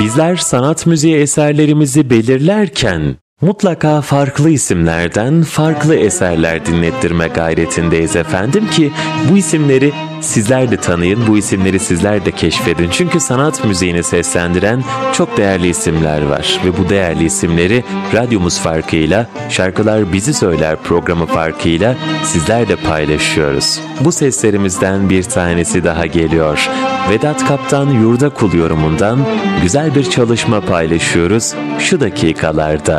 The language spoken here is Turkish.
Bizler sanat müziği eserlerimizi belirlerken mutlaka farklı isimlerden farklı eserler dinlettirme gayretindeyiz efendim ki bu isimleri sizler de tanıyın, bu isimleri sizler de keşfedin. Çünkü sanat müziğini seslendiren çok değerli isimler var ve bu değerli isimleri radyomuz farkıyla, Şarkılar Bizi Söyler programı farkıyla sizler de paylaşıyoruz. Bu seslerimizden bir tanesi daha geliyor. Vedat Kaptan Yurda Kul yorumundan güzel bir çalışma paylaşıyoruz şu dakikalarda.